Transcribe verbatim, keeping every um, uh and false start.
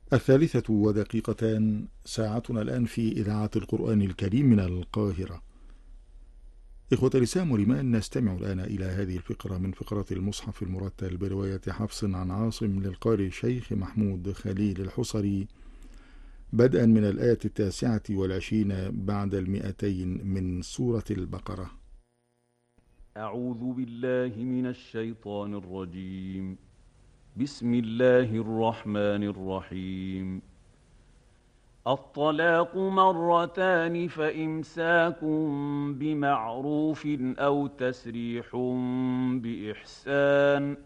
الثالثة ودقيقتان، ساعتنا الآن في إذاعة القرآن الكريم من القاهرة. إخوة الإسلام والإيمان، نستمع الآن إلى هذه الفقرة من فقرات المصحف المرتل برواية حفص عن عاصم للقارئ الشيخ محمود خليل الحصري، بدءا من الآية التاسعة والعشرين بعد المئتين من سورة البقرة. أعوذ بالله من الشيطان الرجيم. بسم الله الرحمن الرحيم. الطلاق مرتان فإمساك بمعروف أو تسريح بإحسان،